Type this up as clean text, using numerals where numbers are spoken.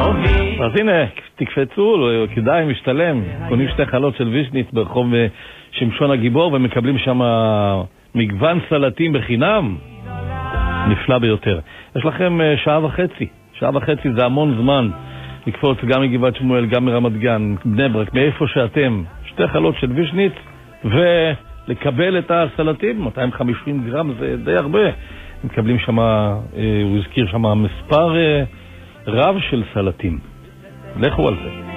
אז הנה, תקפצו, כדאי, משתלם. קונים 2 חלות של וישניץ ברחוב שמשון הגיבור, ומקבלים שם מגוון סלטים בחינם. נפלא ביותר. יש לכם 1.5 שעה. 1.5 שעה זה המון זמן לקפוץ גם מגבעת שמואל, גם מרמת גן, בני ברק, מאיפה שאתם. 2 חלות של וישניץ, ולקבל את הסלטים, 250 גרם, זה די הרבה. מקבלים שם, הוא הזכיר שם מספר רב של סלטים. לכו על זה.